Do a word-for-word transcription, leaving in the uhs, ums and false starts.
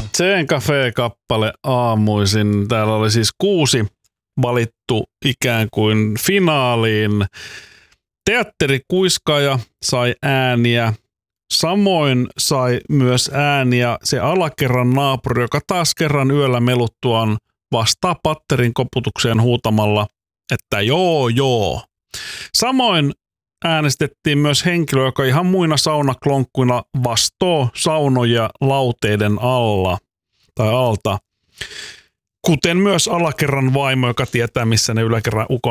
Tseen Cafe-kappale aamuisin. Täällä oli siis kuusi valittu ikään kuin finaaliin. Teatterikuiskaaja sai ääniä. Samoin sai myös ääniä se alakerran naapuri, joka taas kerran yöllä meluttuaan vastaa patterin koputukseen huutamalla, että joo joo. Samoin äänestettiin myös henkilö, joka ihan muina saunaklonkkuina vastoo saunoja lauteiden alla tai alta. Kuten myös alakerran vaimo, joka tietää, missä ne yläkerran ukon